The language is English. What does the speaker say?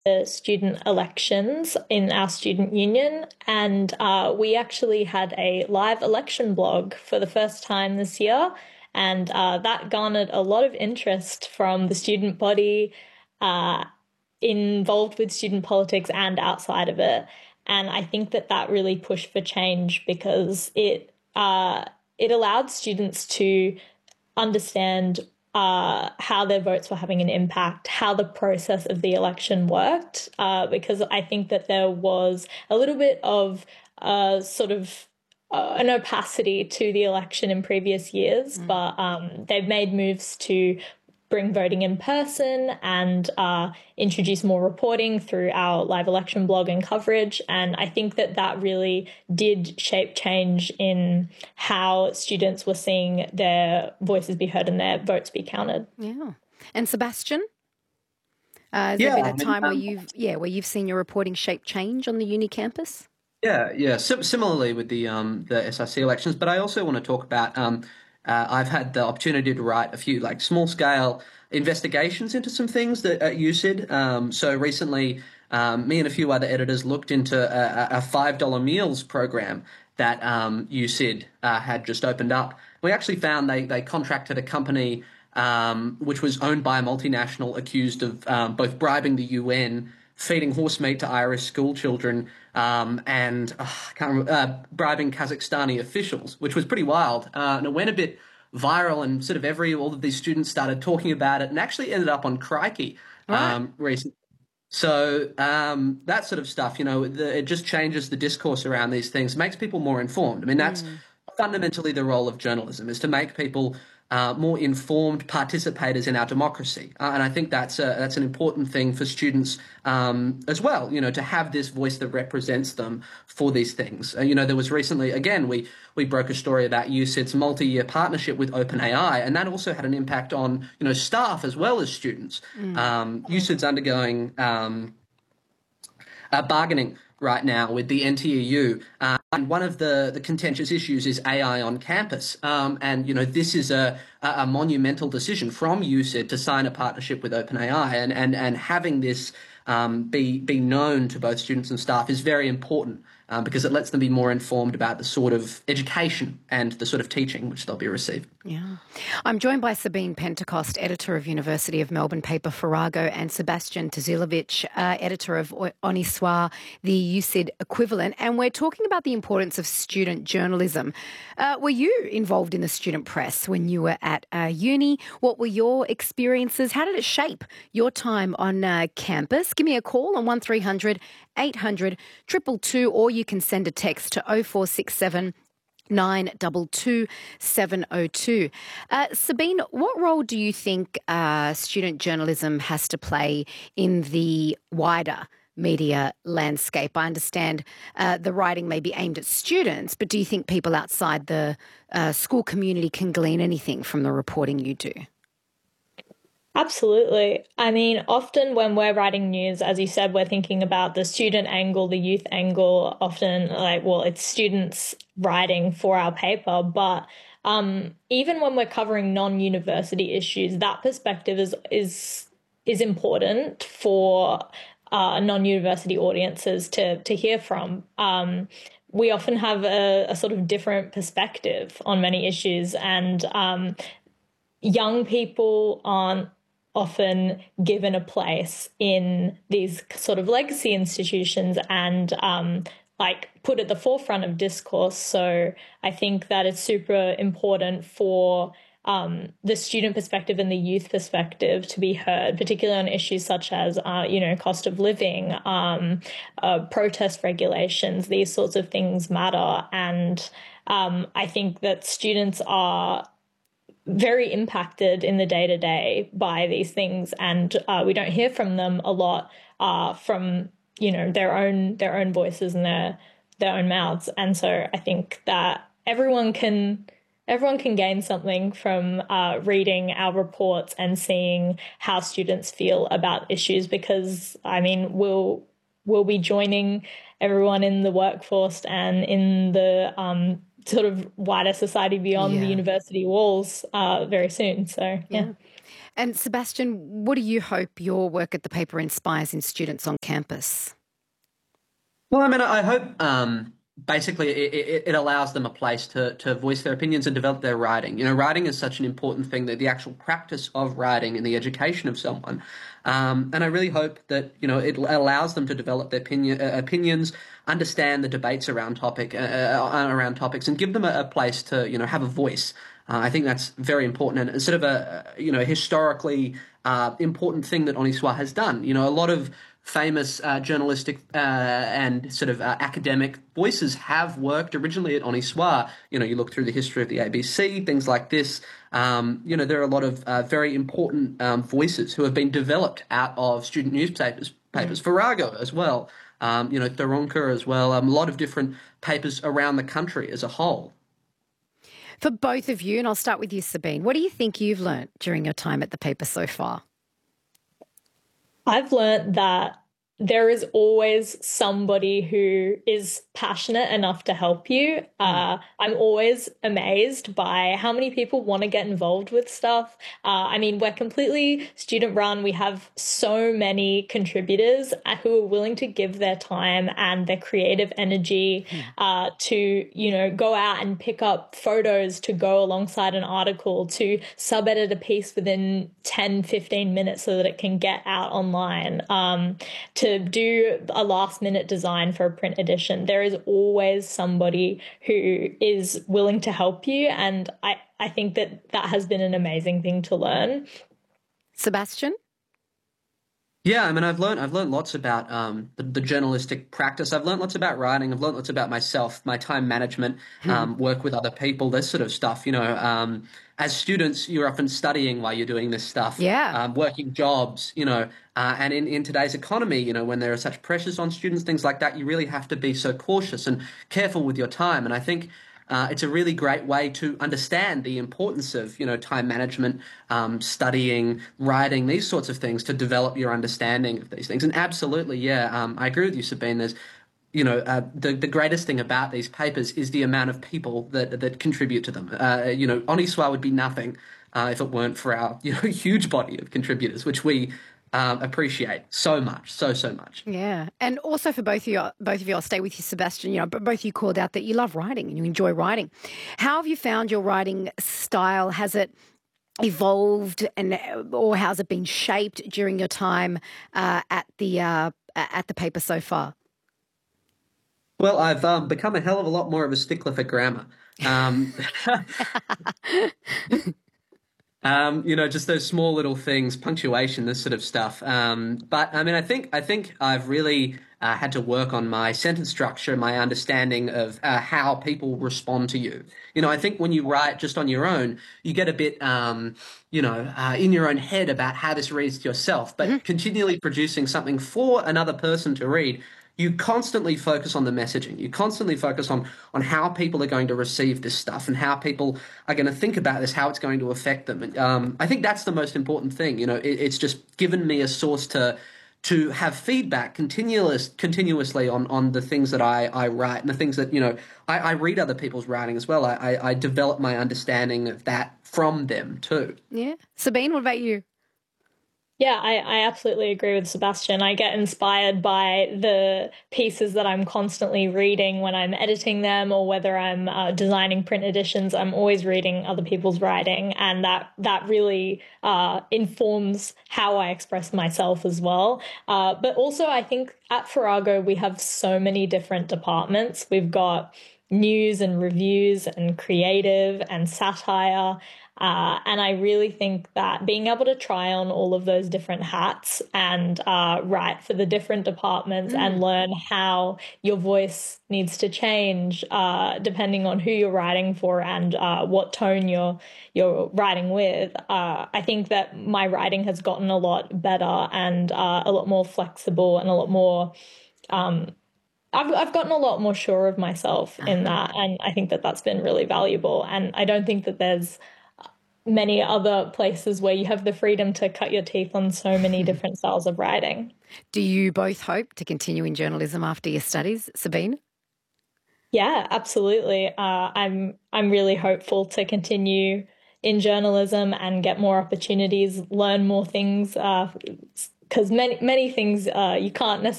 the student elections in our student union, and we actually had a live election blog for the first time this year, and that garnered a lot of interest from the student body involved with student politics and outside of it. And I think that that really pushed for change because it allowed students to understand how their votes were having an impact, how the process of the election worked, because I think that there was a little bit of sort of an opacity to the election in previous years, but they've made moves to bring voting in person and introduce more reporting through our live election blog and coverage. And I think that that really did shape change in how students were seeing their voices be heard and their votes be counted. Yeah. And Sebastian, has there been a time where you've seen your reporting shape change on the uni campus? Yeah. Similarly with the SRC elections, but I also want to talk about I've had the opportunity to write a few like small scale investigations into some things that at USyd. So recently, me and a few other editors looked into a $5 meals program that USyd had just opened up. We actually found they contracted a company which was owned by a multinational accused of both bribing the UN, feeding horse meat to Irish school children, and bribing Kazakhstani officials, which was pretty wild. And it went a bit viral, and sort of all of these students started talking about it, and actually ended up on Crikey recently. So that sort of stuff, it just changes the discourse around these things, makes people more informed. I mean, that's fundamentally the role of journalism, is to make people more informed participators in our democracy. And I think that's an important thing for students as well, to have this voice that represents them for these things. There was recently, again, we broke a story about USyd's multi-year partnership with OpenAI, and that also had an impact on, staff as well as students. USyd's undergoing bargaining right now with the NTEU. And one of the contentious issues is AI on campus. And, this is a monumental decision from USyd to sign a partnership with OpenAI, and having this be known to both students and staff is very important because it lets them be more informed about the sort of education and the sort of teaching which they'll be receiving. Yeah. I'm joined by Sabine Pentecost, editor of University of Melbourne paper Farrago, and Sebastian Tosilovic, editor of Oniswa, the USyd equivalent. And we're talking about the importance of student journalism. Were you involved in the student press when you were at uni? What were your experiences? How did it shape your time on campus? Give me a call on 1300 800 222, or you can send a text to 0467 922 702. Sabine, what role do you think student journalism has to play in the wider media landscape? I understand the writing may be aimed at students, but do you think people outside the school community can glean anything from the reporting you do? Absolutely. I mean, often when we're writing news, as you said, we're thinking about the student angle, the youth angle, often it's students writing for our paper. But even when we're covering non-university issues, that perspective is important for non-university audiences to hear from. We often have a sort of different perspective on many issues, and young people aren't often given a place in these sort of legacy institutions and put at the forefront of discourse. So I think that it's super important for the student perspective and the youth perspective to be heard, particularly on issues such as, cost of living, protest regulations. These sorts of things matter. And I think that students are very impacted in the day-to-day by these things, and we don't hear from them a lot from their own voices and their own mouths. And so I think that everyone can gain something from reading our reports and seeing how students feel about issues, because we'll be joining everyone in the workforce and in the sort of wider society beyond the university walls very soon. So, yeah. And Sebastian, what do you hope your work at the paper inspires in students on campus? Well, I mean, I hope basically it allows them a place to voice their opinions and develop their writing. You know, writing is such an important thing, that the actual practice of writing and the education of someone. And I really hope that, you know, it allows them to develop their opinions, understand the debates around topics, and give them a place to, you know, have a voice. I think that's very important, and sort of a, you know, historically important thing that Oniswa has done. You know, a lot of famous journalistic and sort of academic voices have worked originally at Oniswa. You know, you look through the history of the ABC, things like this. You know, there are a lot of very important voices who have been developed out of student newspapers, Virago as well. You know, Taronka as well. A lot of different papers around the country as a whole. For both of you, and I'll start with you, Sabine, what do you think you've learnt during your time at the paper so far? I've learned that there is always somebody who is passionate enough to help you. I'm always amazed by how many people want to get involved with stuff. I mean, we're completely student run. We have so many contributors who are willing to give their time and their creative energy to, you know, go out and pick up photos to go alongside an article, to sub-edit a piece within 10, 15 minutes so that it can get out online, to do a last minute design for a print edition. There is always somebody who is willing to help you. And I think that has been an amazing thing to learn. Sebastian? Yeah, I mean, I've learned lots about the journalistic practice. I've learned lots about writing. I've learned lots about myself, my time management, work with other people, this sort of stuff. You know, as students, you're often studying while you're doing this stuff. Yeah. Working jobs, you know, and in today's economy, you know, when there are such pressures on students, things like that, you really have to be so cautious and careful with your time. And I think it's a really great way to understand the importance of, you know, time management, studying, writing, these sorts of things, to develop your understanding of these things. And absolutely, yeah, I agree with you, Sabine. There's, you know, the greatest thing about these papers is the amount of people that contribute to them. You know, Oniswa would be nothing if it weren't for our, you know, huge body of contributors, which we appreciate so much, so much. Yeah, and also for both of you, I'll stay with you, Sebastian. You know, but both of you called out that you love writing and you enjoy writing. How have you found your writing style? Has it evolved, or has it been shaped during your time at the paper so far? Well, I've become a hell of a lot more of a stickler for grammar. You know, just those small little things, punctuation, this sort of stuff. But I mean, I think I've really had to work on my sentence structure, my understanding of how people respond to you. You know, I think when you write just on your own, you get a bit, you know, in your own head about how this reads to yourself. But continually producing something for another person to read, you constantly focus on the messaging. You constantly focus on how people are going to receive this stuff and how people are going to think about this, how it's going to affect them. And I think that's the most important thing. You know, it's just given me a source to have feedback continuously on the things that I write and the things that, you know, I read other people's writing as well. I develop my understanding of that from them too. Yeah. Sabine, what about you? Yeah, I absolutely agree with Sebastian. I get inspired by the pieces that I'm constantly reading when I'm editing them, or whether I'm designing print editions. I'm always reading other people's writing, and that really informs how I express myself as well. But also, I think at Virago, we have so many different departments. We've got news and reviews and creative and satire. And I really think that being able to try on all of those different hats and write for the different departments and learn how your voice needs to change depending on who you're writing for and what tone you're writing with. I think that my writing has gotten a lot better and a lot more flexible and a lot more I've gotten a lot more sure of myself in that, and I think that that's been really valuable. And I don't think that there's many other places where you have the freedom to cut your teeth on so many different styles of writing. Do you both hope to continue in journalism after your studies, Sabine? Yeah, absolutely. I'm really hopeful to continue in journalism and get more opportunities, learn more things, because many things you can't necessarily